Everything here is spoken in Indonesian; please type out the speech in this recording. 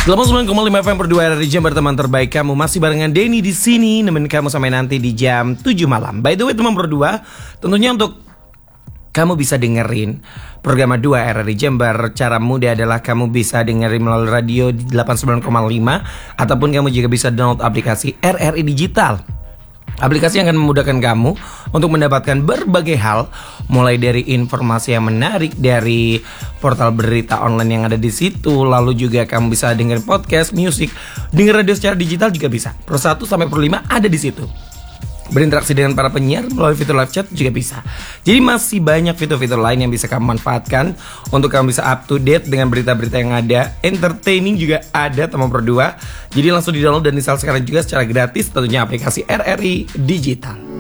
89,5 FM per 2 RRI Jember, teman terbaik kamu. Masih barengan Denny di sini nemenin kamu sampai nanti di jam 7 malam. By the way teman berdua, tentunya untuk kamu bisa dengerin program 2 RRI Jember, cara mudah adalah kamu bisa dengerin melalui radio di 89,5 ataupun kamu juga bisa download aplikasi RRI Digital. Aplikasi yang akan memudahkan kamu untuk mendapatkan berbagai hal, mulai dari informasi yang menarik dari portal berita online yang ada di situ, lalu juga kamu bisa dengerin podcast, musik, denger radio secara digital juga bisa. Pro 1 sampai Pro 5 ada di situ. Berinteraksi dengan para penyiar melalui fitur live chat juga bisa. Jadi masih banyak fitur-fitur lain yang bisa kamu manfaatkan untuk kamu bisa up to date dengan berita-berita yang ada. Entertaining juga ada teman berdua. Jadi langsung di download dan install sekarang juga secara gratis, tentunya aplikasi RRI Digital.